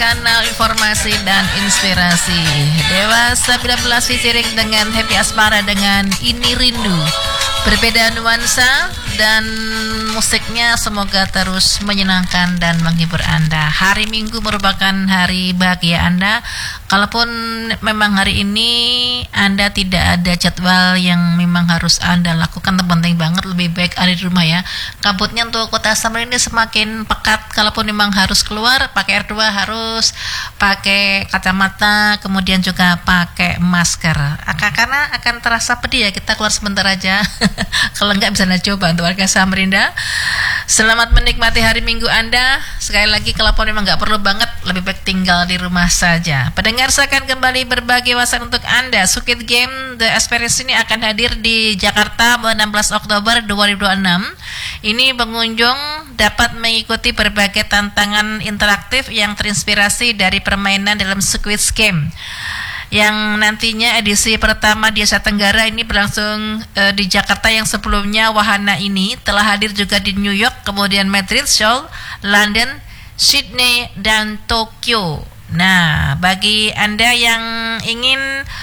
Kanal informasi dan inspirasi Dewa 19 featuring dengan Happy Asmara dengan Ini Rindu. Berbeda nuansa dan musiknya semoga terus menyenangkan dan menghibur Anda. Hari Minggu merupakan hari bahagia Anda. Kalaupun memang hari ini Anda tidak ada jadwal yang memang harus Anda lakukan, penting banget lebih baik ada di rumah ya. Kabutnya untuk kota Samarinda semakin pekat. Kalaupun memang harus keluar, pakai R2 harus pakai kacamata, kemudian juga pakai masker. Karena akan terasa pedih ya, kita keluar sebentar aja. Kalau enggak bisa Anda coba untuk warga Samarinda. Selamat menikmati hari Minggu Anda. Sekali lagi kalaupun memang enggak perlu banget, lebih baik tinggal di rumah saja. Pendengar, saya akan kembali berbagi wawasan untuk Anda. Squid Game The Experience ini akan hadir di Jakarta 16 Oktober 2026. Ini pengunjung dapat mengikuti berbagai tantangan interaktif yang terinspirasi dari permainan dalam Squid Game, yang nantinya edisi pertama di Asia Tenggara ini berlangsung di Jakarta, yang sebelumnya wahana ini telah hadir juga di New York, kemudian Madrid, Seoul, London, Sydney, dan Tokyo. Nah, bagi Anda yang ingin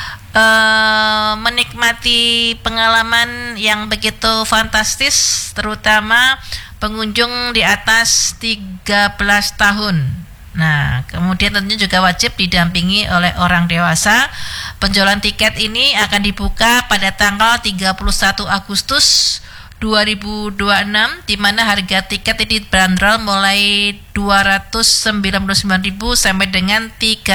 menikmati pengalaman yang begitu fantastis, terutama pengunjung di atas 13 tahun. Nah, kemudian tentunya juga wajib didampingi oleh orang dewasa. Penjualan tiket ini akan dibuka pada tanggal 31 Agustus 2026, di mana harga tiket ini dibanderol mulai 299.000 sampai dengan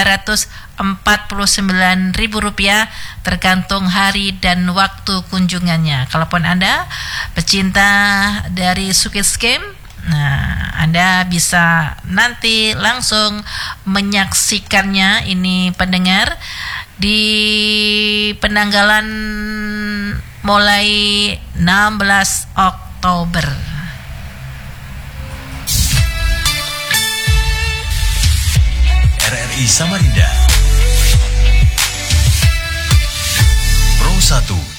349.000 rupiah, tergantung hari dan waktu kunjungannya. Kalaupun Anda pecinta dari Squid Game, nah, Anda bisa nanti langsung menyaksikannya ini pendengar di penanggalan mulai 16 Oktober. RRI Samarinda Pro 1